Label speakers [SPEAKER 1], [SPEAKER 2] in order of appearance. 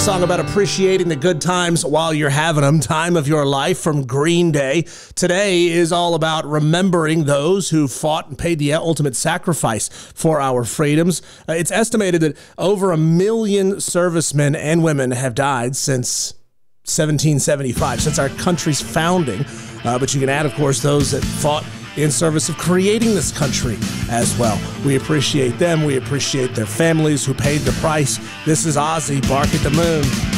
[SPEAKER 1] song about appreciating the good times while you're having them. Time of Your Life from Green Day. Today is all about remembering those who fought and paid the ultimate sacrifice for our freedoms. It's estimated that over 1 million servicemen and women have died since 1775, since our country's founding. But you can add, of course, those that fought in service of creating this country as well. We appreciate them. We appreciate their families who paid the price. This is Ozzy, Bark at the Moon.